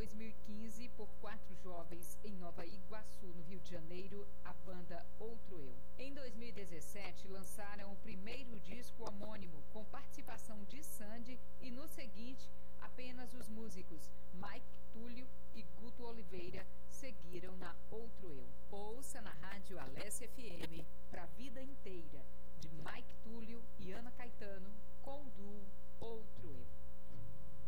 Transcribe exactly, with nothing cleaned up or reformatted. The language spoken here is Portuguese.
dois mil e quinze por quatro jovens em Nova Iguaçu, no Rio de Janeiro, a banda Outro Eu. Em dois mil e dezessete, lançaram o primeiro disco homônimo, com participação de Sandy, e no seguinte, apenas os músicos Mike Túlio e Guto Oliveira seguiram na Outro Eu. Ouça na rádio Alessia F M.